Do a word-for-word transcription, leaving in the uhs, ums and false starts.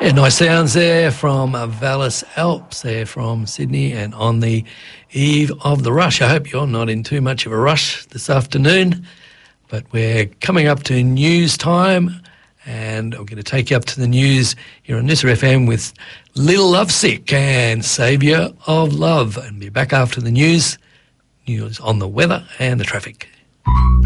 Yeah, nice sounds there from uh, Vallis Alps there from Sydney and on the eve of the rush. I hope you're not in too much of a rush this afternoon, but we're coming up to news time and I'm going to take you up to the news here on Nissa F M with Little Lovesick and Saviour of Love, and be back after the news, news on the weather and the traffic.